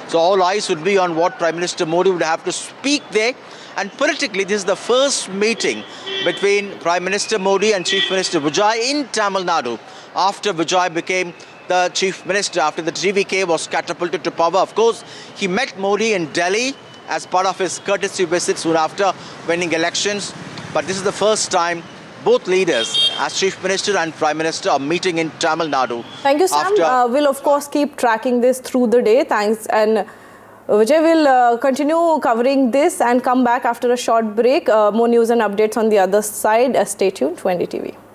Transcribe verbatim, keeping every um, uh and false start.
So all eyes would be on what Prime Minister Modi would have to speak there. And politically, this is the first meeting between Prime Minister Modi and Chief Minister Vijay in Tamil Nadu after Vijay became the Chief Minister, after the T V K was catapulted to power. Of course, he met Modi in Delhi as part of his courtesy visit soon after winning elections. But this is the first time both leaders, as Chief Minister and Prime Minister, are meeting in Tamil Nadu. Thank you, Sam. Uh, we'll, of course, keep tracking this through the day. Thanks. And Vijay will uh, continue covering this and come back after a short break. Uh, more news and updates on the other side. Uh, stay tuned to N D T V.